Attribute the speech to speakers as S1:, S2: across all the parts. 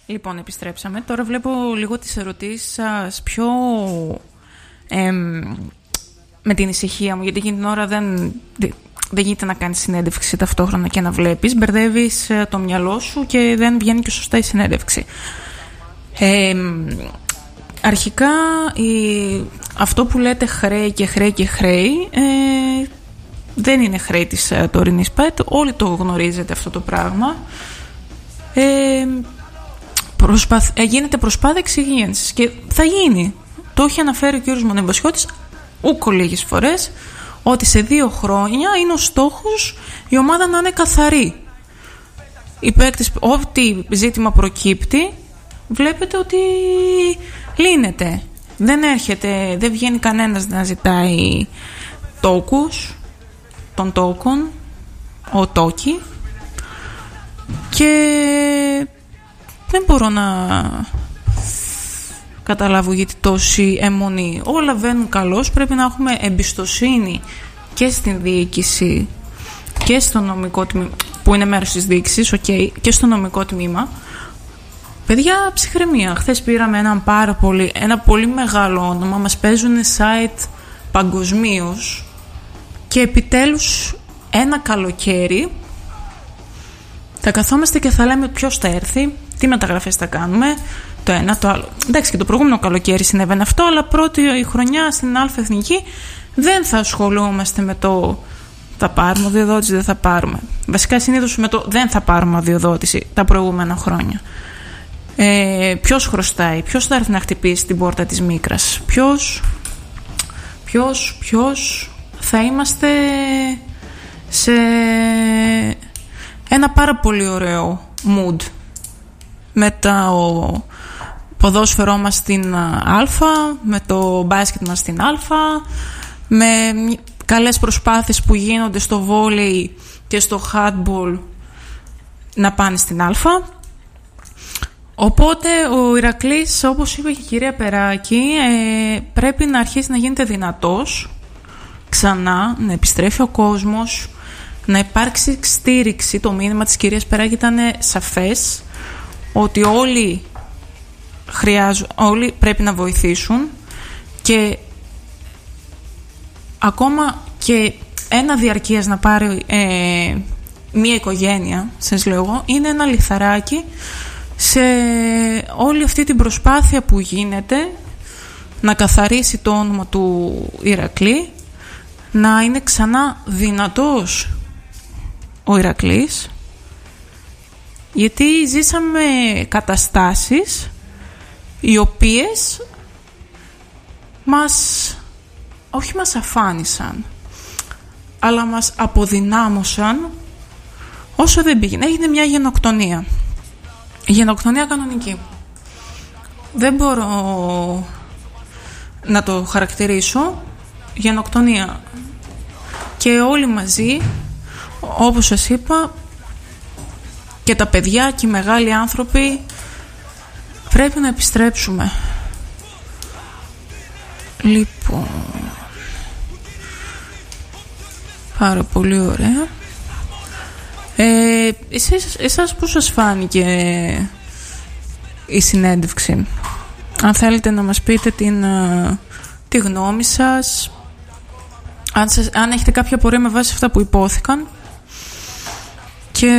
S1: Λοιπόν, επιστρέψαμε. Τώρα βλέπω λίγο τις ερωτήσεις σας πιο με την ησυχία μου, γιατί εκείνη την ώρα δεν γίνεται να κάνεις συνέντευξη ταυτόχρονα και να βλέπεις. Μπερδεύεις το μυαλό σου και δεν βγαίνει και σωστά η συνέντευξη. Αρχικά, αυτό που λέτε χρέη και χρέη δεν είναι χρέη της τωρινής ΠΑΕΤ. Όλοι το γνωρίζετε αυτό το πράγμα. Γίνεται προσπάθεια εξυγίανσης και θα γίνει. Το έχει αναφέρει ο κ. Μονεμβασιώτης ούκο λίγες φορές, ότι σε 2 χρόνια είναι ο στόχος η ομάδα να είναι καθαρή. Οι παίκτες, ό,τι ζήτημα προκύπτει, βλέπετε ότι λύνεται. Δεν βγαίνει κανένας να ζητάει τόκους των τόκων, ο τόκι, και δεν μπορώ να καταλάβω γιατί τόση αιμονή. Όλα βαίνουν καλώς, πρέπει να έχουμε εμπιστοσύνη και στην διοίκηση και στο νομικό τμήμα, που είναι μέρος της διοίκησης, και στο νομικό τμήμα. Παιδιά, ψυχραιμία. Χθες πήραμε ένα πολύ μεγάλο όνομα, μας παίζουν site παγκοσμίως και επιτέλους ένα καλοκαίρι θα καθόμαστε και θα λέμε ποιος θα έρθει, τι μεταγραφές θα κάνουμε, το ένα, το άλλο. Εντάξει, και το προηγούμενο καλοκαίρι συνέβαινε αυτό, αλλά πρώτη η χρονιά στην Εθνική δεν θα ασχολούμαστε με το θα πάρουμε αδειοδότηση, δεν θα πάρουμε. Βασικά συνήθως με το δεν θα πάρουμε αδειοδότηση τα προηγούμενα χρόνια. Ποιος χρωστάει, ποιος θα έρθει να χτυπήσει την πόρτα της Μίκρας, ποιος θα είμαστε σε ένα πάρα πολύ ωραίο mood με το ποδόσφαιρό μας στην Α, με το μπάσκετ μας στην Α, με καλές προσπάθειες που γίνονται στο βόλεϊ και στο handball να πάνε στην Α. Οπότε ο Ηρακλής, όπως είπε και η κυρία Περάκη, πρέπει να αρχίσει να γίνεται δυνατός ξανά, να επιστρέφει ο κόσμος, να υπάρξει στήριξη. Το μήνυμα της κυρίας Περάκη ήταν σαφές, ότι όλοι πρέπει να βοηθήσουν, και ακόμα και ένα διαρκείας να πάρει μία οικογένεια, σας λέω, είναι ένα λιθαράκι σε όλη αυτή την προσπάθεια που γίνεται να καθαρίσει το όνομα του Ηρακλή, να είναι ξανά δυνατός ο Ηρακλής, γιατί ζήσαμε καταστάσεις οι οποίες όχι μας αφάνισαν, αλλά μας αποδυνάμωσαν όσο δεν πήγαινε. Έγινε μια γενοκτονία. Γενοκτονία κανονική. Δεν μπορώ να το χαρακτηρίσω. Γενοκτονία. Και όλοι μαζί, όπως σας είπα, και τα παιδιά και οι μεγάλοι άνθρωποι, πρέπει να επιστρέψουμε. Λοιπόν, πάρα πολύ ωραία. Εσάς πώς σας φάνηκε η συνέντευξη? Αν θέλετε να μας πείτε τη γνώμη σας, αν έχετε κάποια απορία με βάση αυτά που υπόθηκαν. Και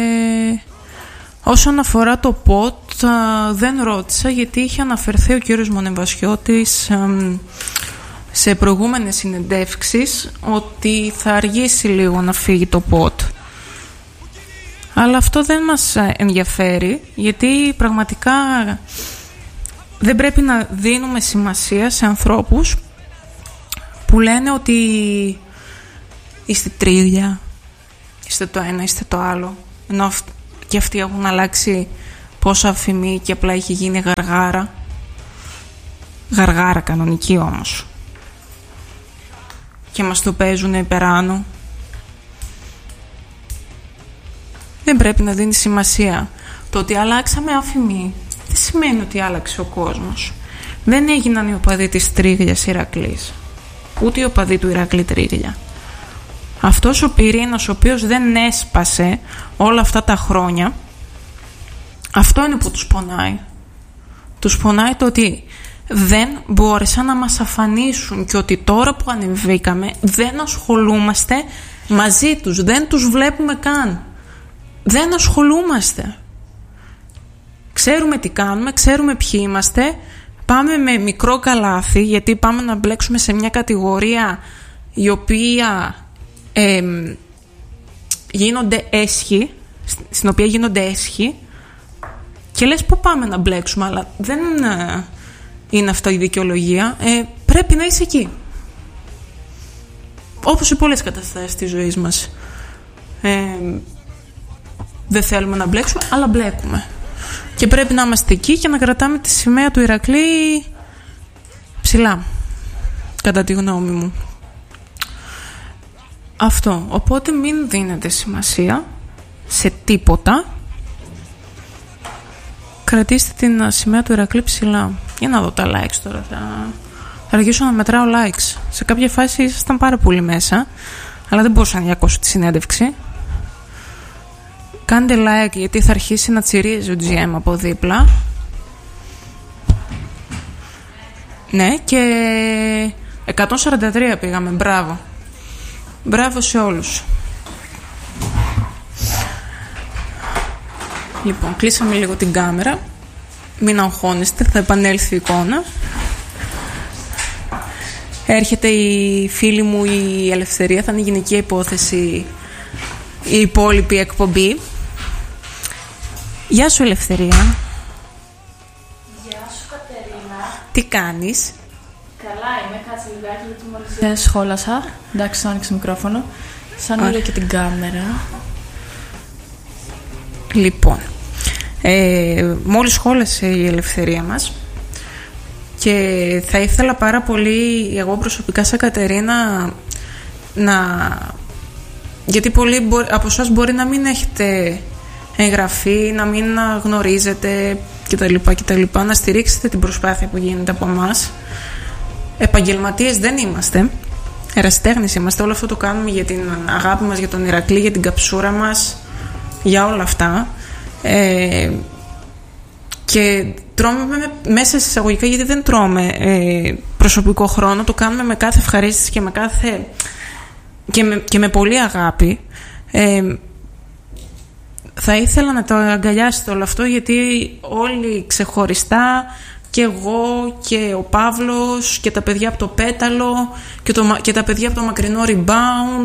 S1: όσον αφορά το ΠΟΤ, δεν ρώτησα, γιατί είχε αναφερθεί ο κύριος Μονεμβασιώτης σε προηγούμενες συνεντεύξεις ότι θα αργήσει λίγο να φύγει το ΠΟΤ. Αλλά αυτό δεν μας ενδιαφέρει, γιατί πραγματικά δεν πρέπει να δίνουμε σημασία σε ανθρώπους που λένε ότι είστε τρίδια, είστε το ένα, είστε το άλλο, ενώ και αυτοί έχουν αλλάξει πόσα αφημί και απλά έχει γίνει γαργάρα κανονική όμως, και μας το παίζουν υπεράνω. Δεν πρέπει να δίνει σημασία. Το ότι αλλάξαμε αφημί δεν σημαίνει ότι άλλαξε ο κόσμος. Δεν έγιναν οι οπαδοί της Τρίγλιας Ηρακλής, ούτε οι οπαδοί του Ηρακλή Τρίγλια. Αυτός ο πυρήνας, ο οποίος δεν έσπασε όλα αυτά τα χρόνια, Αυτό είναι που τους πονάει. Τους πονάει το ότι δεν μπόρεσαν να μας αφανίσουν και ότι τώρα που ανεβήκαμε δεν ασχολούμαστε μαζί τους, δεν τους βλέπουμε καν. Δεν ασχολούμαστε. Ξέρουμε τι κάνουμε, ξέρουμε ποιοι είμαστε, πάμε με μικρό καλάθι, γιατί πάμε να μπλέξουμε σε μια κατηγορία η οποία γίνονται έσχοι, στην οποία γίνονται έσχοι, και λες πού πάμε να μπλέξουμε, αλλά δεν είναι αυτό η δικαιολογία. Πρέπει να είσαι εκεί. Όπως σε πολλές καταστάσεις της ζωής μας. Δεν θέλουμε να μπλέξουμε, αλλά μπλέκουμε. Και πρέπει να είμαστε εκεί και να κρατάμε τη σημαία του Ηρακλή ψηλά, κατά τη γνώμη μου. Αυτό. Οπότε μην δίνετε σημασία σε τίποτα. Κρατήστε την σημαία του Ηρακλή ψηλά. Για να δω τα likes τώρα. Θα αρχίσω να μετράω likes. Σε κάποια φάση ήσασταν πάρα πολύ μέσα, αλλά δεν μπορούσα να διακόσω τη συνέντευξη. Κάντε like, γιατί θα αρχίσει να τσιρίζει ο GM από δίπλα. Ναι, και 143 πήγαμε. Μπράβο. Μπράβο σε όλους. Λοιπόν, κλείσαμε λίγο την κάμερα. Μην αγχώνεστε, θα επανέλθει η εικόνα. Έρχεται η φίλη μου η Ελευθερία, θα είναι γυναικεία υπόθεση η υπόλοιπη εκπομπή. Γεια σου Ελευθερία.
S2: Γεια σου Κατερίνα.
S1: Τι κάνεις?
S2: Καλά είμαι, κάτσε λιγάκι γιατί μόλις σχόλασα. Εντάξει, άνοιξε μικρόφωνο. Σαν όλο και την κάμερα.
S1: Λοιπόν, μόλις σχόλασε η Ελευθερία μας και θα ήθελα πάρα πολύ εγώ προσωπικά σαν Κατερίνα γιατί πολλοί από εσάς μπορεί να μην έχετε εγγραφεί, να μην γνωρίζετε κτλ. Να στηρίξετε την προσπάθεια που γίνεται από εμάς. Επαγγελματίες δεν είμαστε, ερασιτέχνες είμαστε. Όλο αυτό το κάνουμε για την αγάπη μας, για τον Ηρακλή, για την καψούρα μας, για όλα αυτά. Και τρώμε μέσα σε εισαγωγικά, γιατί δεν τρώμε προσωπικό χρόνο, το κάνουμε με κάθε ευχαρίστηση και με κάθε και με πολύ αγάπη. Θα ήθελα να το αγκαλιάσετε όλο αυτό, γιατί όλοι ξεχωριστά, και εγώ και ο Παύλος και τα παιδιά από το Πέταλο και τα παιδιά από το μακρινό Rebound,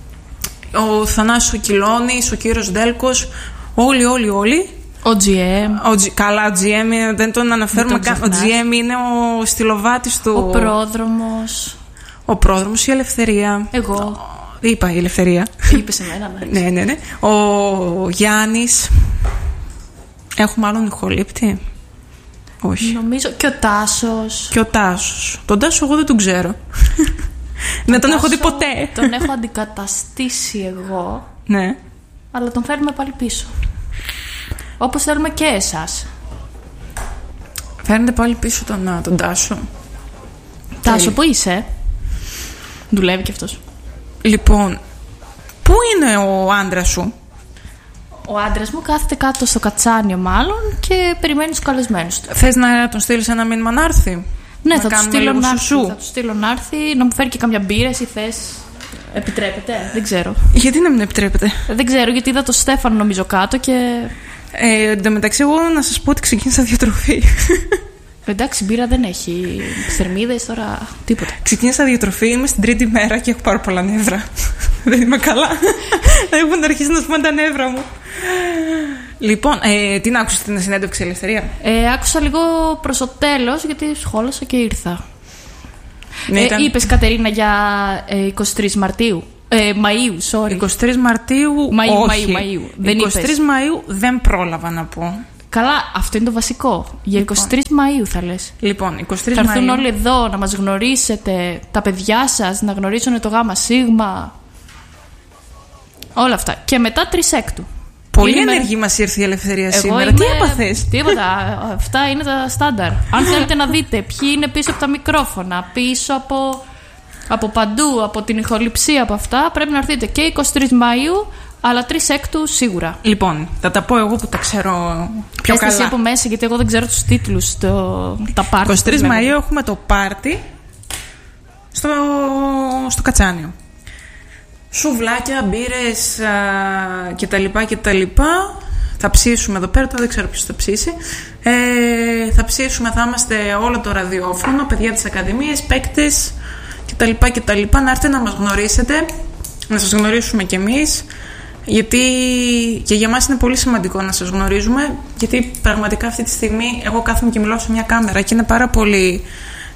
S1: ο Θανάσης ο Κιλώνης, ο κύριος Δέλκος, όλοι.
S2: Ο GM.
S1: Καλά, ο GM δεν τον αναφέρουμε καν. Ο GM είναι ο στυλοβάτης του.
S2: Ο πρόδρομος.
S1: Ο πρόδρομος, η Ελευθερία.
S2: Εγώ.
S1: Είπα η Ελευθερία.
S2: Είπες εμένα, ναι.
S1: Ναι. Ο Γιάννης. Έχουμε άλλον ηχολήπτη? Όχι.
S2: Νομίζω και ο Τάσος.
S1: Τον Τάσο εγώ δεν τον ξέρω. Δεν τον έχω δει ποτέ.
S2: Τον έχω αντικαταστήσει εγώ.
S1: Ναι.
S2: Αλλά τον φέρνουμε πάλι πίσω. Όπως θέλουμε και εσάς.
S1: Φέρνετε πάλι πίσω τον Τάσο.
S2: Τάσο, πού είσαι? Δουλεύει κι αυτός.
S1: Λοιπόν, πού είναι ο άντρας σου?
S2: Ο άντρας μου κάθεται κάτω στο κατσάνιο μάλλον και περιμένει τους καλεσμένους του.
S1: Θες να τον στείλεις ένα μήνυμα να έρθει?
S2: Ναι, θα του στείλω να έρθει, να μου φέρει και καμιά μπύρα, εσύ θες? Επιτρέπεται? Δεν ξέρω.
S1: Γιατί να μην επιτρέπεται?
S2: Δεν ξέρω, γιατί είδα τον Στέφανο νομίζω κάτω και...
S1: Εν τω μεταξύ, εγώ να σας πω ότι ξεκίνησα διατροφή.
S2: Εντάξει, μπύρα δεν έχει. Θερμίδες τώρα, τίποτα.
S1: Ξεκίνησα διατροφή, είμαι στην τρίτη μέρα και έχω πάρα πολλά νεύρα. Δεν είμαι καλά. Έχουν αρχίσει να σπάνε τα νεύρα μου. Λοιπόν, τι να άκουσες στην συνέντευξη, Ελευθερία?
S2: Άκουσα λίγο προς το τέλος, γιατί σχόλασα και ήρθα.
S1: Ναι,
S2: είπες, Κατερίνα, για 23 Μαρτίου. Μαΐου, sorry.
S1: 23 Μαρτίου, όχι.
S2: Μαΐου. Δεν
S1: 23 Μαΐου δεν πρόλαβα να πω.
S2: Καλά, αυτό είναι το βασικό. Για 23 Μαΐου θα λες.
S1: Λοιπόν, 23 Μαΐου.
S2: Θα έρθουν όλοι εδώ να μας γνωρίσετε, τα παιδιά σας να γνωρίσουν το Γ Σίγμα. Όλα αυτά. Και μετά 3 Έκτου.
S1: Πολύ ενεργή μας ήρθε η Ελευθερία σήμερα. Τι έπαθες?
S2: Τίποτα. Αυτά είναι τα στάνταρ. Αν θέλετε να δείτε ποιοι είναι πίσω από τα μικρόφωνα, πίσω από παντού, από την ηχοληψία, από αυτά, πρέπει να έρθετε και 23 Μαΐου αλλά 3 έκτου σίγουρα.
S1: Λοιπόν, θα τα πω εγώ που τα ξέρω πιο καλά.
S2: Εσύ από μέσα, γιατί εγώ δεν ξέρω τους τίτλους, τα πάρτι.
S1: 23 Μαΐου έχουμε το πάρτι στο Κατσάνιο. Σουβλάκια, μπύρες κτλ. Θα ψήσουμε εδώ πέρα, δεν ξέρω ποιος θα ψήσει. Θα ψήσουμε, θα είμαστε όλο το ραδιόφωνο, παιδιά της Ακαδημίας, παίκτες κτλ. Να έρθετε να μας γνωρίσετε, να σας γνωρίσουμε κι εμείς, γιατί και για μας είναι πολύ σημαντικό να σας γνωρίζουμε, γιατί πραγματικά αυτή τη στιγμή εγώ κάθομαι και μιλάω σε μια κάμερα και είναι πάρα πολύ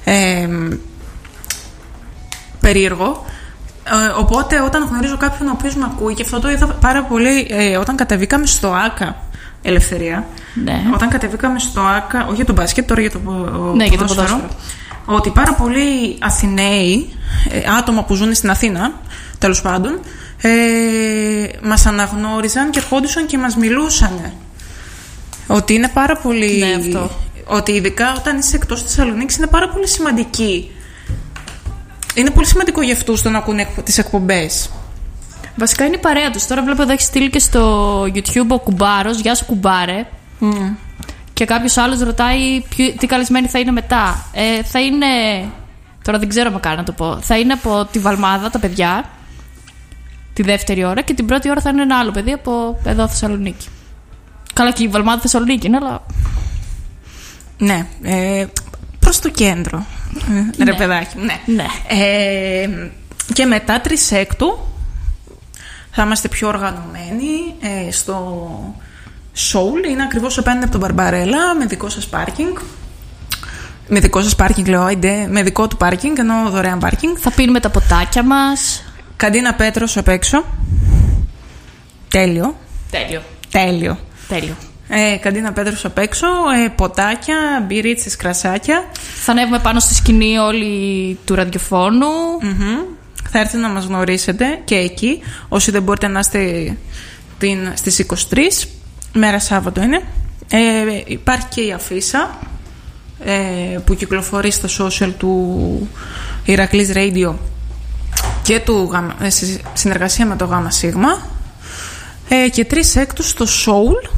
S1: περίεργο. Οπότε όταν γνωρίζω κάποιον ο οποίος με ακούει, και αυτό το είδα πάρα πολύ όταν κατεβήκαμε στο ΆΚΑ Ελευθερία.
S2: Ναι.
S1: Όταν κατεβήκαμε στο ΆΚΑ, όχι για το μπάσκετ, τώρα για το
S2: ποδόσφαιρο,
S1: ότι πάρα πολλοί Αθηναίοι, άτομα που ζουν στην Αθήνα, τέλος πάντων, μας αναγνώριζαν και ερχόντουσαν και μας μιλούσαν. Ότι είναι πάρα πολύ.
S2: Ναι, αυτό.
S1: Ότι ειδικά όταν είσαι εκτός της Θεσσαλονίκης είναι πάρα πολύ σημαντική. Είναι πολύ σημαντικό για αυτούς το να ακούνε τις εκπομπές.
S2: Βασικά είναι η παρέα τους. Τώρα βλέπω εδώ έχει στείλει και στο YouTube ο Κουμπάρος. Γεια σου, Κουμπάρε. Και κάποιος άλλος ρωτάει τι καλεσμένοι θα είναι μετά. Θα είναι. Τώρα δεν ξέρω μακάρι να το πω. Θα είναι από τη Βαλμάδα τα παιδιά. Τη δεύτερη ώρα. Και την πρώτη ώρα θα είναι ένα άλλο παιδί από εδώ Θεσσαλονίκη. Καλά, και η Βαλμάδα Θεσσαλονίκη είναι, αλλά.
S1: Ναι. Προς το κέντρο. Ρε παιδάκι. Ναι. Και μετά 3 έκτου θα είμαστε πιο οργανωμένοι στο Soul. Είναι ακριβώς απέναντι από τον Μπαρμπαρέλα, με δικό σας πάρκινγκ. Με δικό σας πάρκινγκ λέω, με δικό του πάρκινγκ, ενώ δωρεάν πάρκινγκ.
S2: Θα πίνουμε τα ποτάκια μας.
S1: Καντίνα Πέτρος απ' έξω. Τέλειο. Καντίνα Πέτρος απ' έξω, ποτάκια, μπυρίτσες, κρασάκια.
S2: Θα ανέβουμε πάνω στη σκηνή όλοι του ραδιοφώνου.
S1: Θα έρθετε να μας γνωρίσετε και εκεί. Όσοι δεν μπορείτε να είστε στις 23, μέρα Σάββατο είναι. Υπάρχει και η αφίσα που κυκλοφορεί στα social του Ηρακλής Radio και σε συνεργασία με το Γάμα Σίγμα. Και 3 έκτου στο Soul.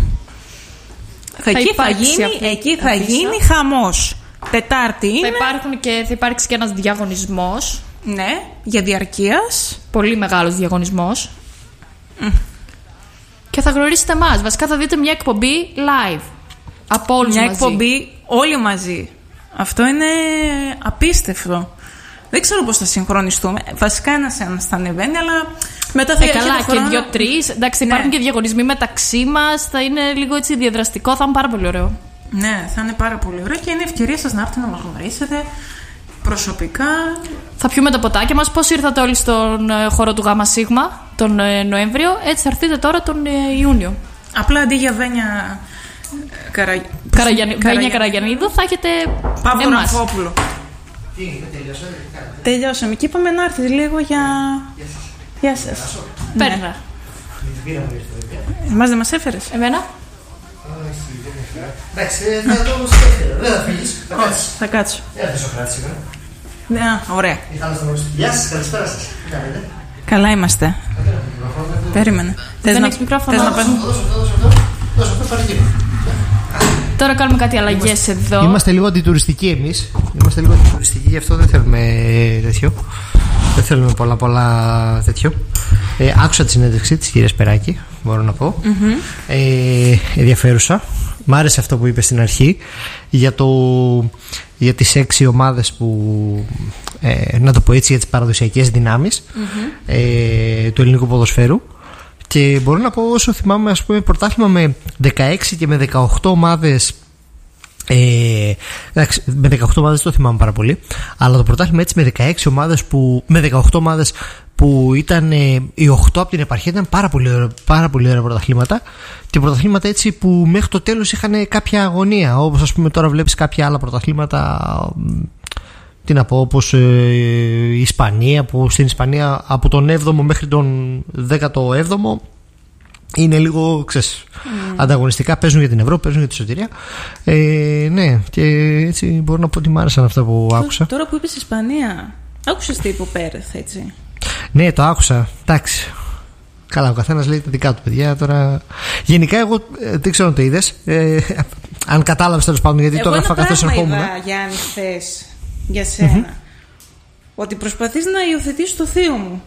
S1: Εκεί θα γίνει χαμός. Τετάρτη είναι.
S2: Θα υπάρξει και ένας διαγωνισμός.
S1: Ναι, για διαρκείας.
S2: Πολύ μεγάλος διαγωνισμός. Και θα γνωρίσετε εμάς. Βασικά θα δείτε μια εκπομπή live. Από όλους μαζί.
S1: Μια εκπομπή όλοι μαζί. Αυτό είναι απίστευτο. Δεν ξέρω πώς θα συγχρονιστούμε. Βασικά ένας θα ανεβαίνει, αλλά μετά θα
S2: καλά, και 2-3. Εντάξει, υπάρχουν και διαγωνισμοί μεταξύ μας. Θα είναι λίγο έτσι διαδραστικό. Θα είναι πάρα πολύ ωραίο.
S1: Ναι, θα είναι πάρα πολύ ωραίο και είναι ευκαιρία σας να έρθετε να μας γνωρίσετε προσωπικά.
S2: Θα πιούμε τα ποτάκια μας. Πώς ήρθατε όλοι στον χώρο του Γάμα Σίγμα τον Νοέμβριο, έτσι θα έρθετε τώρα τον Ιούνιο.
S1: Απλά αντί για Βένια
S2: Καραγιαννίδου θα έχετε
S1: Παύλο Ραφόπουλο. Τελειώσαμε και είπαμε να έρθεις λίγο για. Γεια σας.
S2: Πέρα.
S1: Εμάς δεν μας έφερες?
S2: Εμένα.
S3: Εντάξει, θα το όμως έφερε. Δεν θα φύγεις.
S1: Θα κάτσω.
S3: Έρθες ο Κράτης σήμερα.
S1: Ναι, ωραία.
S3: Γεια σας, καλησπέρα σας. Τι κάνετε?
S1: Καλά είμαστε. Περίμενε.
S2: Δεν έχεις μικρόφωνο?
S3: Δώσε αυτό παραγγείλω.
S2: Τώρα κάνουμε κάτι αλλαγές εδώ.
S3: Είμαστε λίγο αντιτουριστικοί εμείς. Είμαστε λίγο αντιτουριστικοί, γι' αυτό δεν θέλουμε τέτοιο. Δεν θέλουμε πολλά τέτοιο. Άκουσα τη συνέντευξη της κυρίας Περάκη, μπορώ να πω. Ενδιαφέρουσα. Μ' άρεσε αυτό που είπε στην αρχή για τις 6 ομάδες που, να το πω έτσι, για τις παραδοσιακές δυνάμεις του ελληνικού ποδοσφαίρου. Και μπορώ να πω, όσο θυμάμαι, ας πούμε, πρωτάθλημα με 16 και με 18 ομάδες. Εντάξει, με 18 ομάδες το θυμάμαι πάρα πολύ. Αλλά το πρωτάθλημα έτσι με 16 ομάδες με 18 ομάδες που ήταν οι 8 από την επαρχία, ήταν πάρα πολύ ωραία πρωταθλήματα. Και πρωταθλήματα έτσι που μέχρι το τέλος είχαν κάποια αγωνία. Όπως ας πούμε τώρα βλέπεις κάποια άλλα πρωταθλήματα, τι να πω, όπως η Ισπανία, που στην Ισπανία από τον 7ο μέχρι τον 17ο είναι λίγο, ξέρεις, ανταγωνιστικά, παίζουν για την Ευρώπη, παίζουν για τη σωτηρία. Ναι, και έτσι μπορώ να πω ότι μ' άρεσαν αυτά που άκουσα.
S1: Τώρα που είπες Ισπανία, άκουσες τι είπε ο Πέρεθ, έτσι?
S3: Ναι, το άκουσα, εντάξει. Καλά, ο καθένας λέει τα δικά του, παιδιά. Τώρα... Γενικά, εγώ δεν ξέρω αν το είδες. Αν κατάλαβες τέλος πάντων, γιατί το έγραφα καθώς ερχόμουν.
S1: Εγώ ένα πράγμα είδα, Γιάννη, χθες για σένα. Ότι προσπαθείς να υιοθετήσεις το θείο μου.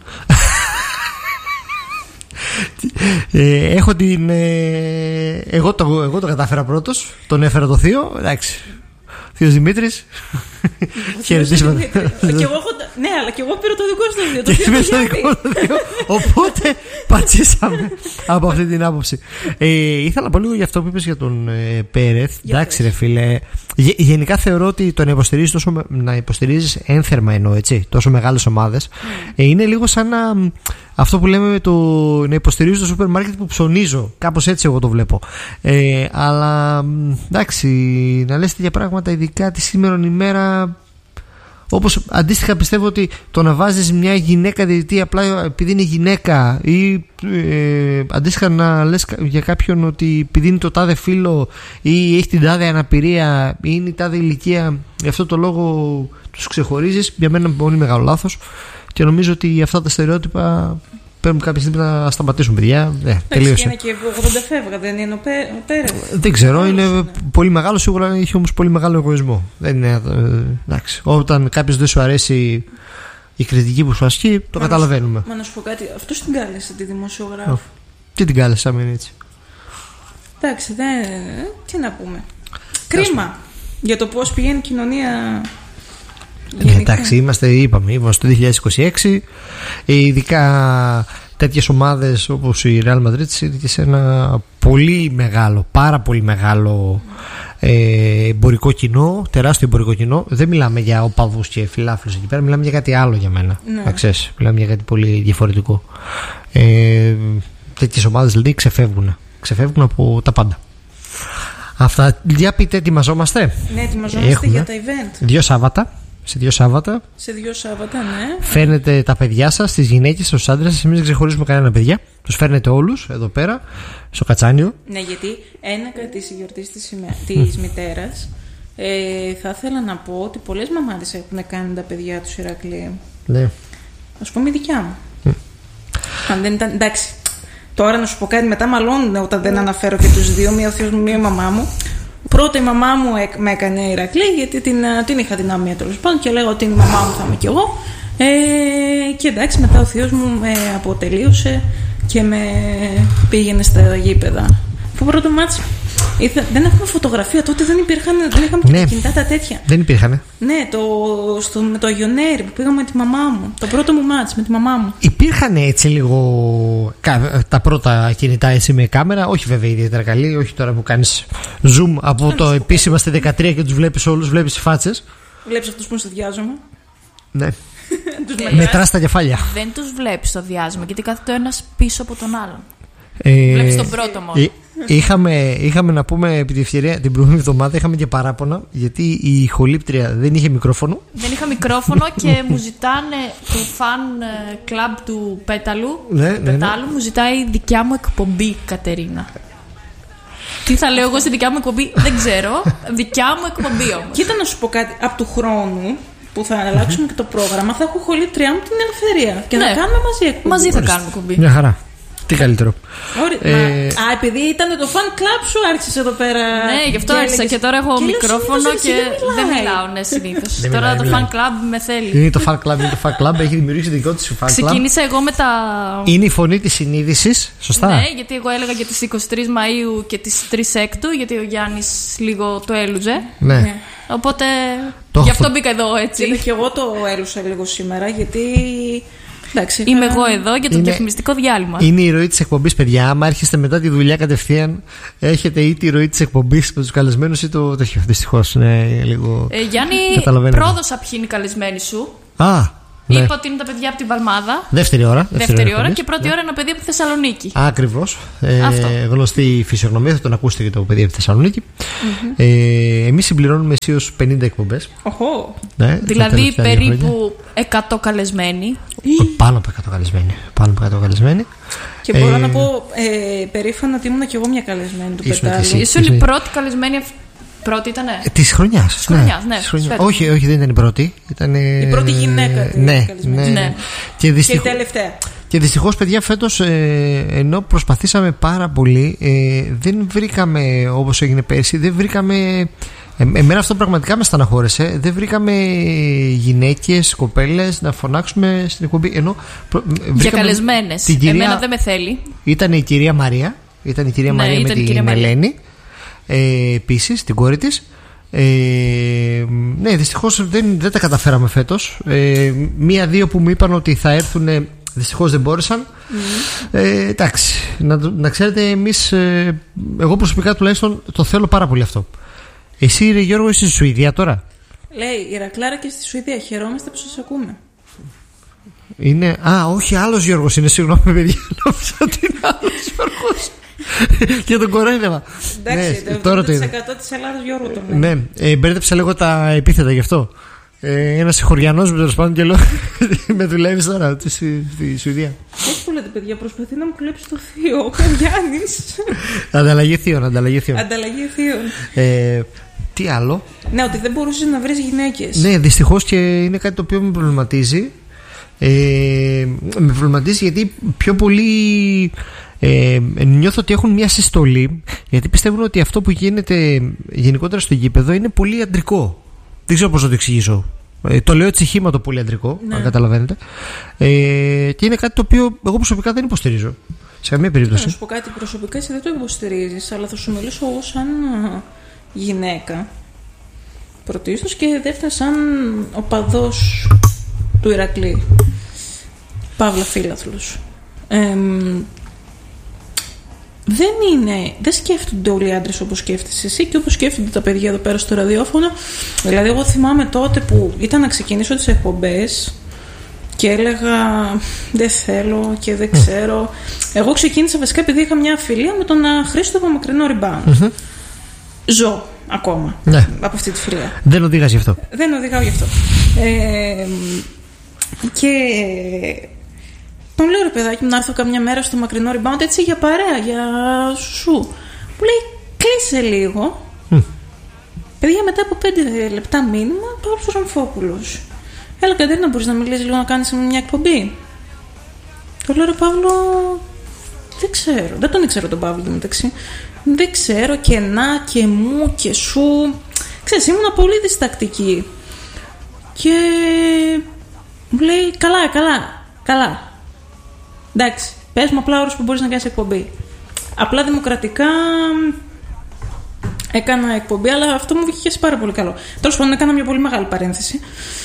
S3: Έχω την. Εγώ το κατάφερα πρώτος. Τον έφερα το θείο. Εντάξει. Θείος Δημήτρης. Χαιρετίσματα.
S1: Ναι, αλλά και εγώ πήρα το δικό σου θείο.
S3: Οπότε πατσίσαμε από αυτή την άποψη. Ήθελα να πω λίγο για αυτό που είπες για τον Πέρεθ. Εντάξει, ρε φίλε. Γενικά θεωρώ ότι το να υποστηρίζεις ένθερμα, εννοώ, έτσι, τόσο μεγάλες ομάδες, είναι λίγο σαν αυτό που λέμε με το να υποστηρίζω το σούπερ μάρκετ που ψωνίζω. Κάπως έτσι εγώ το βλέπω. Αλλά εντάξει, να λες τέτοια πράγματα, ειδικά τη σήμερον ημέρα. Όπως αντίστοιχα πιστεύω ότι το να βάζεις μια γυναίκα διαιτητή απλά επειδή είναι γυναίκα, ή αντίστοιχα να λες για κάποιον ότι επειδή είναι το τάδε φύλο ή έχει την τάδε αναπηρία ή είναι η τάδε ηλικία, γι' αυτό το λόγο τους ξεχωρίζεις, για μένα είναι πολύ μεγάλο λάθος και νομίζω ότι αυτά τα στερεότυπα πρέπει κάποια στιγμή να σταματήσουν, παιδιά. Τελείωσε.
S1: Είναι και 80 φεύγα, δεν είναι ο Πέρεθ.
S3: Δεν ξέρω, είναι πολύ μεγάλο, σίγουρα έχει όμως πολύ μεγάλο εγωισμό. Δεν είναι, εντάξει. Όταν κάποιος δεν σου αρέσει η κριτική που σου ασκεί, το καταλαβαίνουμε.
S1: Μα να σου πω κάτι, αυτός την κάλεσε τη δημοσιογράφο.
S3: Τι την κάλεσε, άμα είναι έτσι.
S1: Εντάξει, τι να πούμε. Κρίμα για το πώς πηγαίνει η κοινωνία.
S3: Εντάξει, είπαμε στο 2026, ειδικά τέτοιες ομάδες όπως η Real Madrid είναι σε ένα πολύ μεγάλο, πάρα πολύ μεγάλο εμπορικό κοινό, τεράστιο εμπορικό κοινό. Δεν μιλάμε για οπαδούς και φιλάθλους εκεί πέρα, μιλάμε για κάτι άλλο για μένα. Ξέρεις, μιλάμε για κάτι πολύ διαφορετικό. Τέτοιες ομάδες δηλαδή ξεφεύγουν από τα πάντα. Αυτά, για πείτε, ετοιμαζόμαστε.
S1: Ναι, ετοιμαζόμαστε για τα event.
S3: Σε 2 Σάββατα.
S1: Ναι.
S3: Φέρνετε τα παιδιά σας, τις γυναίκες, τους άντρες σας. Εμείς δεν ξεχωρίζουμε κανένα, παιδιά. Τους φέρνετε όλους εδώ πέρα, στο Κατσάνιο.
S1: Ναι, γιατί ένακα της γιορτής της μητέρας, θα ήθελα να πω ότι πολλές μαμάδες έχουν κάνει τα παιδιά τους Ηρακλείου.
S3: Ναι.
S1: Ας πούμε η δικιά μου. Αν δεν ήταν. Εντάξει. Τώρα να σου πω κάτι, μετά μαλώνουν όταν δεν αναφέρω και τους δύο, μία ο θείος μου, μία η μαμά μου. Πρώτα η μαμά μου με έκανε Ηρακλή, γιατί την είχα δυναμία τέλος πάντων και λέγω ότι η μαμά μου θα είμαι κι εγώ. Και εντάξει, μετά ο θείος μου με αποτελείωσε και με πήγαινε στα γήπεδα. Που πρώτο μάτς δεν έχουμε φωτογραφία, τότε δεν είχαμε και τα κινητά τα τέτοια.
S3: Δεν υπήρχαν.
S1: Ναι, με το Αγιονέρι που πήγαμε με τη μαμά μου. Το πρώτο μου μάτς με τη μαμά μου.
S3: Υπήρχαν έτσι λίγο τα πρώτα κινητά έτσι με κάμερα. Όχι βέβαια ιδιαίτερα καλή. Όχι τώρα που κάνεις zoom από το επίσημα στη 13 και τους βλέπεις όλους, βλέπεις οι φάτσες.
S1: Βλέπεις αυτούς που είναι στο διάζωμα.
S3: Ναι. Μετράς τα κεφάλια.
S2: Δεν τους βλέπεις στο διάζωμα γιατί κάθεται ο ένας πίσω από τον άλλον. Βλέπεις τον πρώτο μόνο.
S3: Είχαμε να πούμε επί τη ευκαιρία την προηγούμενη εβδομάδα, είχαμε και παράπονα γιατί η ηχολήπτρια δεν είχε μικρόφωνο.
S2: Δεν είχα μικρόφωνο και μου ζητάνε το fan club του Πέταλου. Πετάλου μου ζητάει δικιά μου εκπομπή, Κατερίνα. Τι θα λέω εγώ στη δικιά μου εκπομπή, δεν ξέρω. Δικιά μου εκπομπή όμως.
S1: Κοίτα να σου πω κάτι, από του χρόνου που θα αλλάξουμε και το πρόγραμμα, θα έχω χολήτριά μου την Ελευθερία και θα κάνουμε μαζί εκπομπή.
S2: Μαζί θα κάνουμε εκπομπή.
S3: Μια χαρά. Τι καλύτερο.
S1: Επειδή ήταν το fan club σου, άρχισες εδώ πέρα.
S2: Ναι, γι' αυτό άρχισα και τώρα έχω μικρόφωνο και δεν μιλάω, ναι, συνήθως. Τώρα το fan club με θέλει.
S3: Είναι το fan club, έχει δημιουργήσει δικό της fan club.
S2: Ξεκίνησα εγώ με τα.
S3: Είναι η φωνή της συνείδησης, σωστά.
S2: Ναι, γιατί εγώ έλεγα για τις 23 Μαΐου και τις 3 Έκτου, γιατί ο Γιάννης λίγο το έλουζε.
S3: Ναι.
S2: Οπότε γι' αυτό μπήκα εδώ έτσι.
S1: Και εγώ το έλουσα λίγο σήμερα, γιατί. Εντάξει,
S2: είμαι εγώ εδώ για το διαφημιστικό διάλειμμα.
S3: Είναι η ροή της εκπομπής, παιδιά. Άμα έρχεστε μετά τη δουλειά κατευθείαν, έχετε ή τη ροή της εκπομπής με τους καλεσμένους ή το τέτοιο. Δυστυχώς, ναι, λίγο.
S2: Γιάννη, πρόδωσα ποιοι είναι οι καλεσμένοι σου.
S3: Ναι.
S2: Είπα ότι είναι τα παιδιά από την Παλμάδα.
S3: Δεύτερη ώρα
S2: Και πρώτη ώρα ένα παιδί από τη Θεσσαλονίκη.
S3: Ακριβώς. Γνωστή φυσιογνωμία, θα τον ακούσετε και το παιδί από τη Θεσσαλονίκη. Εμείς συμπληρώνουμε αισίως 50 εκπομπές.
S2: Ναι, δηλαδή περίπου 100 καλεσμένοι.
S3: Πάνω από 100 καλεσμένοι.
S1: Και μπορώ να πω περήφανα ότι ήμουν και εγώ μια καλεσμένη του Πετάλου.
S2: Ήσουν η πρώτη καλεσμένη. Πρώτη ήτανε.
S3: Της χρονιάς.
S2: Ναι.
S3: Όχι, δεν ήταν η πρώτη.
S1: Η πρώτη γυναίκα.
S3: Ναι.
S1: Και η τελευταία.
S3: Και δυστυχώς, παιδιά, φέτος ενώ προσπαθήσαμε πάρα πολύ, δεν βρήκαμε, όπως έγινε πέρσι, δεν βρήκαμε. Εμένα αυτό πραγματικά με στεναχώρεσε. Δεν βρήκαμε γυναίκες, κοπέλες να φωνάξουμε στην εκπομπή. Ενώ
S2: για καλεσμένες. Εμένα δεν με θέλει.
S3: Ήταν η κυρία Μαρία. Ήταν η κυρία Μαρία με την Ελένη. Επίσης, την κόρη της. Ναι, δυστυχώς δεν τα καταφέραμε φέτος. Μία-δύο που μου είπαν ότι θα έρθουν, δυστυχώς δεν μπόρεσαν. Εντάξει, να ξέρετε, εμείς, εγώ προσωπικά τουλάχιστον το θέλω πάρα πολύ αυτό. Εσύ, ρε Γιώργο, είσαι στη Σουηδία τώρα?
S1: Λέει η Ρακλάρα και στη Σουηδία. Χαιρόμαστε που σας ακούμε.
S3: Είναι. Α, όχι, άλλος Γιώργος είναι. Συγγνώμη, παιδιά. Νόμιζα ότι είναι άλλος Γιώργος. Για τον κοροϊδεύα.
S1: Εντάξει, το 80% της Ελλάδας Γιώργο τον λέει.
S3: Ναι, μπέρδεψα λίγο τα επίθετα γι' αυτό. Ένας συγχωριανός μου, τέλος πάντων, και λέω με δουλεύεις τώρα στη Σουηδία.
S1: Όχι που λέτε, παιδιά, προσπαθεί να μου κλέψει το θείο. Ο Γιάννης.
S3: Ανταλλαγή θείων.
S1: Ανταλλαγή θείων.
S3: Τι άλλο?
S1: Ναι, ότι δεν μπορούσες να βρεις γυναίκες.
S3: Ναι, δυστυχώς, και είναι κάτι το οποίο με προβληματίζει. Με προβληματίζει γιατί πιο πολύ νιώθω ότι έχουν μια συστολή, γιατί πιστεύουν ότι αυτό που γίνεται γενικότερα στο γήπεδο είναι πολύ αντρικό. Δεν ξέρω πώς να το εξηγήσω. Το λέω έτσι χήμα, πολύ αντρικό, αν καταλαβαίνετε. Και είναι κάτι το οποίο εγώ προσωπικά δεν υποστηρίζω σε καμία περίπτωση.
S1: Να σου πω κάτι, προσωπικά εσύ δεν το υποστηρίζεις, αλλά θα σου μιλήσω εγώ σαν γυναίκα πρωτίστως, και δεύτερα σαν οπαδός του Ηρακλή, παύλα φίλαθλος. Δεν σκέφτονται όλοι οι άντρες όπως σκέφτεσαι εσύ και όπως σκέφτονται τα παιδιά εδώ πέρα στο ραδιόφωνο. Δηλαδή, εγώ θυμάμαι τότε που ήταν να ξεκινήσω τις εκπομπές και έλεγα δεν θέλω και δεν ξέρω. Εγώ ξεκίνησα βασικά επειδή είχα μια φιλία με τον Χρήστο από Μακρινό Rebound. Ζω ακόμα από αυτή τη φιλία.
S3: Δεν οδηγάς γι' αυτό.
S1: Δεν οδηγάω γι' αυτό. Και τον λέω, ρε παιδάκι μου, να έρθω καμιά μέρα στο Μακρινό Rebound, έτσι για παρέα, για σου. Μου λέει, κλείσε λίγο. Παιδιά, μετά από 5 λεπτά μήνυμα, πάω στο Ραμφόπουλος. Έλα, Κατερίνα, μπορείς να μιλήσεις λίγο, να κάνεις μια εκπομπή? Το λέω, ρε Παύλο, δεν ξέρω. Δεν τον ήξερα τον Παύλο του μεταξύ. Δεν ξέρω, και να και μου και σου. Ξέρεις, ήμουν πολύ διστακτική. Και μου λέει, καλά. Εντάξει, πες μου απλά ώρες που μπορείς να κάνεις εκπομπή. Απλά δημοκρατικά έκανα εκπομπή, αλλά αυτό μου βγήκε πάρα πολύ καλό. Τέλος πάντων, έκανα μια πολύ μεγάλη παρένθεση.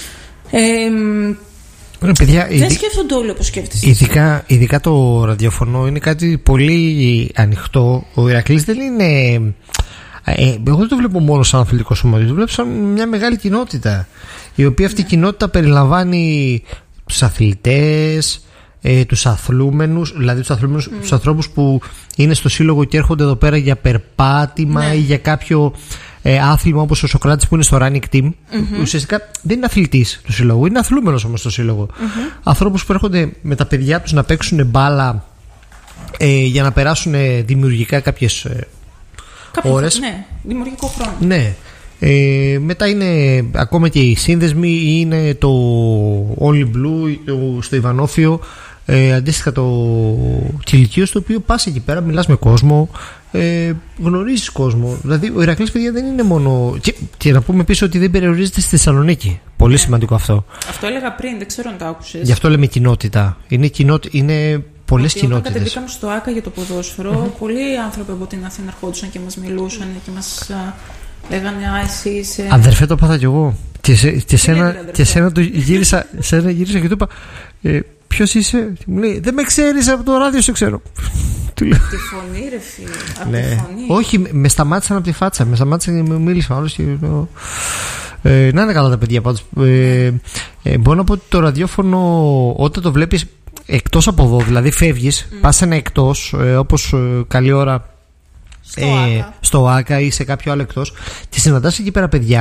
S3: Παιδιά,
S1: δεν σκέφτονται όλοι όπως σκέφτεσαι.
S3: Ειδικά το ραδιοφωνό είναι κάτι πολύ ανοιχτό. Ο Ηρακλής δεν είναι. Εγώ δεν το βλέπω μόνο σαν αθλητικό σωματείο, το βλέπω σαν μια μεγάλη κοινότητα. Η οποία αυτή η κοινότητα περιλαμβάνει τους αθλητές, τους αθλούμενους, δηλαδή τους ανθρώπους που είναι στο σύλλογο και έρχονται εδώ πέρα για περπάτημα ή για κάποιο άθλημα, όπως ο Σοκράτης που είναι στο running team. Ουσιαστικά δεν είναι αθλητής του σύλλογου, είναι αθλούμενος όμως στο σύλλογο. Ανθρώπους που έρχονται με τα παιδιά τους να παίξουν μπάλα για να περάσουν δημιουργικά κάποιες ώρες.
S1: Ναι, δημιουργικό χρόνο.
S3: Ναι. Μετά είναι ακόμα και οι σύνδεσμοι, ή είναι το Only Blue στο Ιβανόφιο, αντίστοιχα το κηλικείο, στο οποίο πας εκεί πέρα, μιλάς με κόσμο, γνωρίζεις κόσμο. Δηλαδή ο Ηρακλής, παιδιά, δεν είναι μόνο. Και να πούμε επίσης ότι δεν περιορίζεται στη Θεσσαλονίκη. Πολύ σημαντικό αυτό.
S1: Αυτό έλεγα πριν, δεν ξέρω αν το άκουσες.
S3: Γι' αυτό λέμε κοινότητα. Είναι πολλές κοινότητες.
S1: Όταν κατεβήκαμε στο ΆΚΑ για το ποδόσφαιρο, πολλοί άνθρωποι από την Αθήνα ερχόντουσαν και μας μιλούσαν και μας λέγανε, εσύ είσαι.
S3: Αδερφέ, το πάθα κι εγώ. Και σένα το γύρισα και του είπα, ποιος είσαι? Μου λέει, δεν με ξέρεις, από το ράδιο σε ξέρω.
S1: Τη φωνή, ρε φίλε. Από τη φωνή.
S3: Όχι, με σταμάτησαν από τη φάτσα. Με σταμάτησαν και με μίλησαν όλους. Να είναι καλά τα παιδιά πάντως. Μπορώ να πω ότι το ραδιόφωνο, όταν το βλέπεις εκτός από εδώ, δηλαδή φεύγεις, πας ένα εκτός, όπως καλή ώρα στο ΆΚΑ ή σε κάποιο άλλο εκτός, και συναντάς εκεί πέρα παιδιά,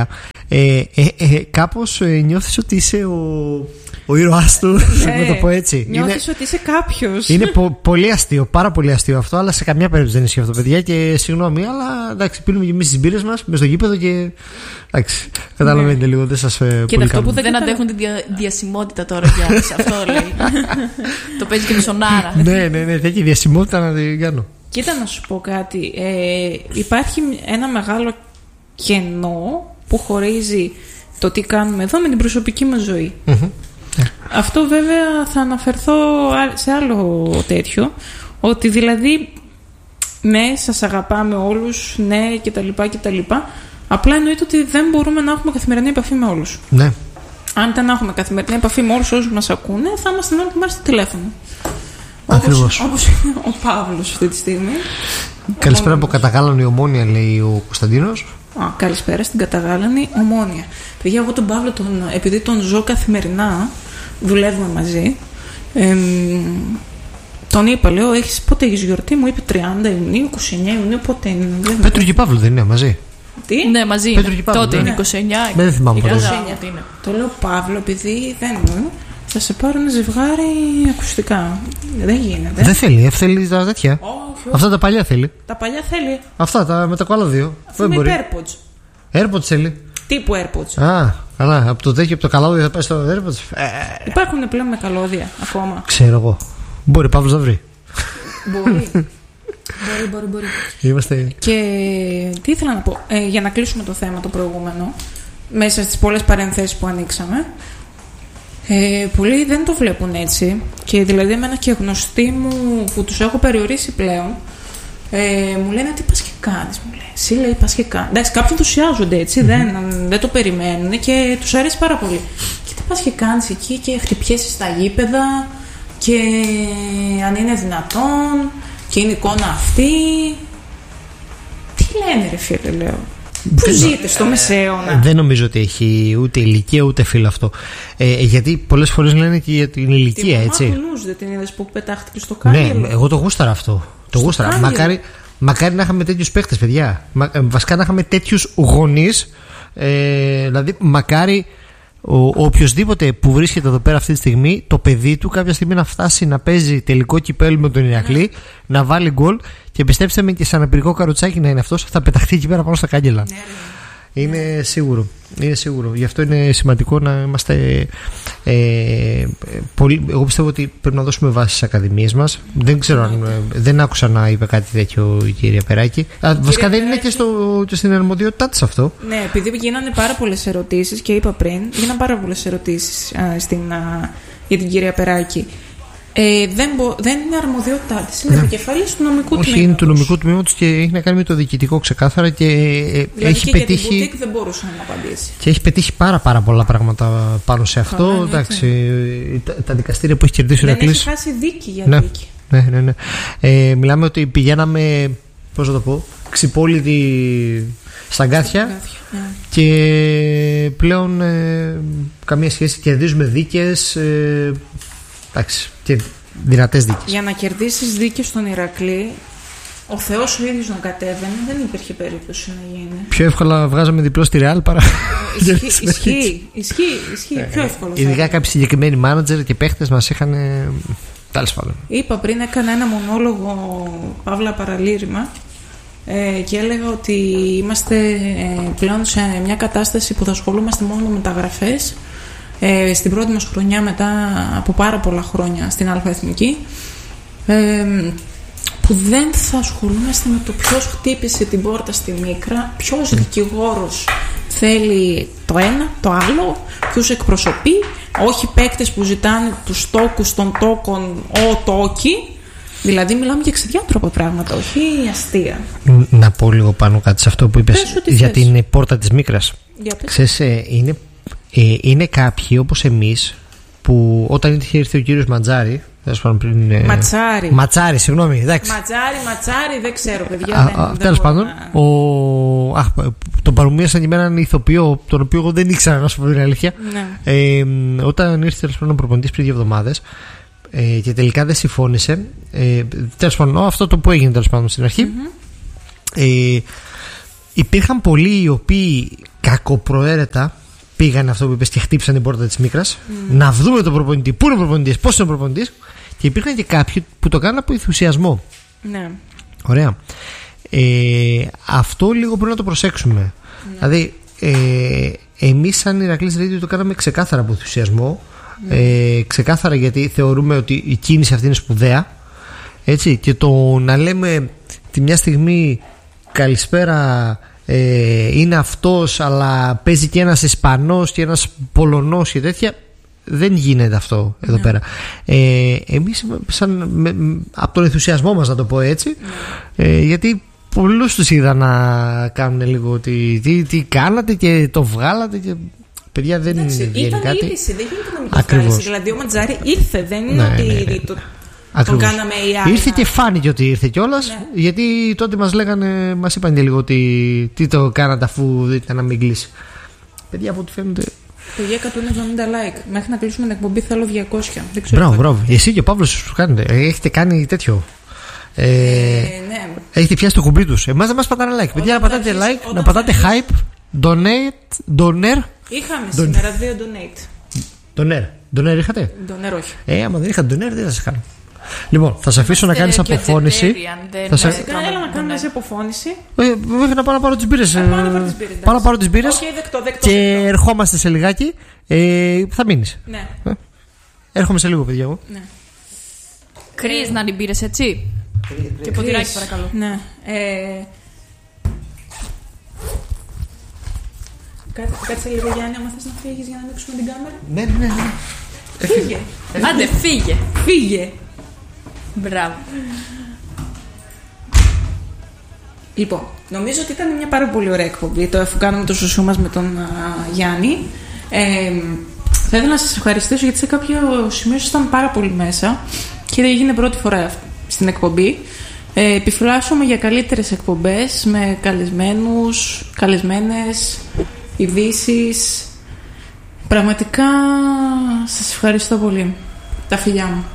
S3: κάπως νιώθεις ότι είσαι ο ήρωάς του, να το πω έτσι.
S1: Νιώθεις ότι είσαι κάποιος.
S3: Είναι πολύ αστείο, πάρα πολύ αστείο αυτό, αλλά σε καμιά περίπτωση δεν ισχύει αυτό, παιδιά. Και συγγνώμη, αλλά εντάξει, πίνουμε και εμείς τις μπύρες μας μες στο γήπεδο και. Εντάξει, καταλαβαίνετε λίγο, δεν σας πολύ
S2: αυτό που δεν αντέχουν τη διασημότητα τώρα πια. Αυτό λέει. Το παίζει και με σονάρα.
S3: Ναι, τέτοια διασημότητα να την κάνω.
S1: Κοίτα να σου πω κάτι. Υπάρχει ένα μεγάλο κενό που χωρίζει το τι κάνουμε εδώ με την προσωπική μας ζωή. Αυτό βέβαια θα αναφερθώ σε άλλο τέτοιο, ότι δηλαδή ναι, σας αγαπάμε όλους, ναι, κτλ. Απλά εννοείται ότι δεν μπορούμε να έχουμε καθημερινή επαφή με όλους.
S3: Ναι.
S1: Αν δεν έχουμε καθημερινή επαφή με όλους όσους μας ακούνε, θα είμαστε όλη τη μέρα στο τηλέφωνο.
S3: Ακριβώς.
S1: Όπως είναι ο Παύλος αυτή τη στιγμή.
S3: Καλησπέρα από Καταγάλανη Ομόνια, λέει ο Κωνσταντίνος.
S1: Καλησπέρα στην Καταγάλανη Ομόνια. Παιδιά, εγώ τον Παύλο, επειδή τον ζω καθημερινά, δουλεύουμε μαζί. Τον είπα, λέω, πότε έχεις γιορτή? Μου είπε 30 Ιουνίου, 29 Ιουνίου, πότε είναι?
S3: Πέτρο και Παύλο δεν είναι μαζί?
S1: Τι?
S2: Ναι, μαζί. Τότε είναι 29.
S3: Δεν θυμάμαι πότε.
S1: Το λέω, Παύλο, επειδή δεν είναι. Θα σε πάρω ένα ζευγάρι ακουστικά. Δεν γίνεται.
S3: Δεν θέλει, θέλει τα τέτοια.
S1: Όχι.
S3: Αυτά τα παλιά θέλει.
S1: Τα παλιά θέλει.
S3: Αυτά με τα καλώδιο.
S1: Αυτό είναι AirPods.
S3: AirPods θέλει.
S1: Τύπου AirPods.
S3: Α, καλά. Από το τέτοιο, από το καλώδιο θα πάει στο AirPods.
S1: Υπάρχουν πλέον με καλώδια ακόμα.
S3: Ξέρω εγώ. Μπορεί Παύλος να βρει.
S1: Μπορεί.
S3: Είμαστε.
S1: Και τι ήθελα να πω, για να κλείσουμε το θέμα το προηγούμενο, μέσα στις πολλές παρενθέσεις που ανοίξαμε, πολλοί δεν το βλέπουν έτσι. Και δηλαδή εμένα και γνωστοί μου που τους έχω περιορίσει πλέον, μου λένε τι πας και κάνεις, μου λέει. Εσύ, λέει, πας και κάνεις. Εντάξει, κάποιοι ενθουσιάζονται έτσι, δεν το περιμένουν και τους αρέσει πάρα πολύ. Και τι πας και κάνεις εκεί και χτυπιέσαι στα γήπεδα και αν είναι δυνατόν και είναι εικόνα αυτή. Τι λένε ρε φίλε, λέω. Πού ζείτε στο μεσαίωνα?
S3: Δεν νομίζω ότι έχει ούτε ηλικία ούτε φίλο αυτό. Γιατί πολλές φορές λένε και για την ηλικία, έτσι.
S1: Τη νους, δεν την είδες που πετάχτηκε στο κάγκελο?
S3: Ναι, εγώ το γούσταρα αυτό. Το γούσταρα. Μακάρι να είχαμε τέτοιους παίχτες, παιδιά. Βασικά να είχαμε τέτοιους γονείς. Δηλαδή, μακάρι ο οποιοσδήποτε που βρίσκεται εδώ πέρα αυτή τη στιγμή, το παιδί του κάποια στιγμή να φτάσει να παίζει τελικό κυπέλλου με τον Ηρακλή, να βάλει γκολ και πιστέψτε με και σαν απειρικό καροτσάκι να είναι αυτός, θα πεταχτεί εκεί πέρα πάνω στα κάγκελα. Είναι σίγουρο. Γι' αυτό είναι σημαντικό να είμαστε πολύ. Εγώ πιστεύω ότι πρέπει να δώσουμε βάση στις ακαδημίες μας. Δεν ξέρω αν. Δεν άκουσα να είπε κάτι τέτοιο η κυρία Περάκη. Βασικά δεν είναι και στην αρμοδιότητά της αυτό.
S1: Ναι, επειδή γίνανε πάρα πολλές ερωτήσεις και είπα πριν, γίνανε πάρα πολλές ερωτήσεις για την κυρία Περάκη. Δεν είναι αρμοδιότητά της. Είναι επικεφαλής του νομικού τμήματος.
S3: Όχι, είναι του νομικού τμήματος και έχει να κάνει με το διοικητικό ξεκάθαρα και
S1: δηλαδή
S3: έχει
S1: και
S3: πετύχει.
S1: Για την boutique δεν μπορούσε να απαντήσει.
S3: Και έχει πετύχει πάρα πολλά πράγματα πάνω σε αυτό.
S1: Ναι,
S3: εντάξει, τα δικαστήρια που έχει κερδίσει ο Ηρακλής.
S1: Δεν έχει χάσει δίκη για δίκη.
S3: Ναι. Μιλάμε ότι πηγαίναμε, πώς να το πω, ξυπόλυτη στα αγκάθια. Και πλέον καμία σχέση, κερδίζουμε δίκες. Εντάξει, και δυνατές δίκες.
S1: Για να κερδίσεις δίκες στον Ηρακλή, ο Θεός ο ίδιος να κατέβαινε, δεν υπήρχε περίπτωση να γίνει.
S3: Πιο εύκολα βγάζαμε διπλό στη Real παρά.
S1: Ισχύει. Πιο εύκολο.
S3: Ειδικά κάποιοι συγκεκριμένοι μάνατζερ και παίχτες μας είχαν. Τέλος πάντων.
S1: Είπα πριν, έκανα ένα μονόλογο, παύλα παραλήρημα, και έλεγα ότι είμαστε πλέον σε μια κατάσταση που θα ασχολούμαστε μόνο με μεταγραφές. Στην πρώτη μας χρονιά μετά από πάρα πολλά χρόνια στην ΑΕθνική, που δεν θα ασχολούμαστε με το ποιος χτύπησε την πόρτα στη Μίκρα, ποιος δικηγόρος θέλει το ένα, το άλλο, ποιος εκπροσωπεί, όχι παίκτες που ζητάνε τους τόκους των τόκων ο τόκι. Δηλαδή μιλάμε για ξεδιάτροπα πράγματα, όχι αστεία.
S3: Να πω λίγο πάνω κάτι σε αυτό που είπες για την πόρτα της Μίκρας. Ξέρεις, είναι κάποιοι όπως εμείς που όταν είχε έρθει ο κύριος Ματζάρη. Ματσάρη, συγγνώμη.
S1: Ματσάρη, δεν ξέρω, παιδιά.
S3: Τέλος πάντων, τον παρομοίασαν και με έναν ηθοποιό, τον οποίο εγώ δεν ήξερα, να σου πω την αλήθεια. Ναι. Όταν ήρθε τέλος πάντων ο προπονητής πριν 2 εβδομάδες και τελικά δεν συμφώνησε. Τέλος πάντων, αυτό το που έγινε τέλος πάντων στην αρχή. Υπήρχαν πολλοί οι οποίοι κακοπροαίρετα πήγαν αυτό που είπες και χτύπησαν την πόρτα της Μίκρας να δούμε τον προπονητή, πού είναι ο προπονητής, πώς είναι ο προπονητής, και υπήρχαν και κάποιοι που το κάνουν από ενθουσιασμό.
S1: Ναι.
S3: Ωραία. Αυτό λίγο πρέπει να το προσέξουμε. Δηλαδή εμείς σαν Ηρακλής Radio το κάναμε ξεκάθαρα από ενθουσιασμό, ξεκάθαρα γιατί θεωρούμε ότι η κίνηση αυτή είναι σπουδαία, έτσι, και το να λέμε τη μια στιγμή καλησπέρα, είναι αυτός αλλά παίζει και ένας Ισπανός και ένας Πολωνός και τέτοια, δεν γίνεται αυτό εδώ πέρα. Εμείς από τον ενθουσιασμό μας, να το πω έτσι, γιατί πολλούς τους είδα να κάνουν λίγο τι κάνατε και το βγάλατε και παιδιά δεν είναι
S1: ήταν
S3: κάτι.
S1: είδηση, δεν γίνεται να μην το βγάλεις. Δηλαδή ο Μαντζάρη ήρθε, δεν είναι ότι το κάναμε οι άλλοι.
S3: Ήρθε και φάνηκε ότι ήρθε κιόλας, γιατί τότε μας είπαν και λίγο ότι τι το κάνατε αφού ήταν να μην κλείσει. Παιδιά, από ό,τι φαίνεται.
S1: Παιδιά, 170 like. Μέχρι να κλείσουμε την εκπομπή θέλω 200. Δεν ξέρω.
S3: Μπράβο. Εσύ και ο Παύλος σου κάνετε. Έχετε κάνει τέτοιο.
S1: Ναι.
S3: Έχετε πιάσει το κουμπί τους. Εμάς δεν μας πατάνε like. Παιδιά, να πατάτε like, να πατάτε hype, donate.
S1: Είχαμε σήμερα 2 donate.
S3: Donate είχατε?
S1: Donate όχι.
S3: Άμα δεν είχατε donate, δεν θα σας κάνω. Λοιπόν, θα σε αφήσω να κάνεις αποφώνηση.
S1: Έλα να κάνουμε εσύ αποφώνηση.
S3: Μέχρι να πάω να πάρω τις μπύρες. Πάω να πάρω τις μπύρες. Και ερχόμαστε σε λιγάκι. Θα μείνεις.
S1: Ναι.
S3: Έρχομαι σε λίγο, παιδιά εγώ.
S2: Κρύες να την πήρες, έτσι. Και ποτηράκι, παρακαλώ.
S1: Ναι. Κάτσε λίγο, Γιάννη, άμα θες να φύγεις για να ανοίξουμε την κάμερα.
S3: Ναι.
S1: Φύγε.
S2: Άντε, φύγε. Μπράβο.
S1: Λοιπόν, νομίζω ότι ήταν μια πάρα πολύ ωραία εκπομπή. Το αφού κάναμε το σουσού μας με τον Γιάννη. Θα ήθελα να σας ευχαριστήσω γιατί σε κάποιο σημείο ήσασταν πάρα πολύ μέσα και έγινε πρώτη φορά στην εκπομπή. Επιφυλάσσομαι για καλύτερες εκπομπές με καλεσμένους, καλεσμένες, ειδήσεις. Πραγματικά σας ευχαριστώ πολύ. Τα φιλιά μου.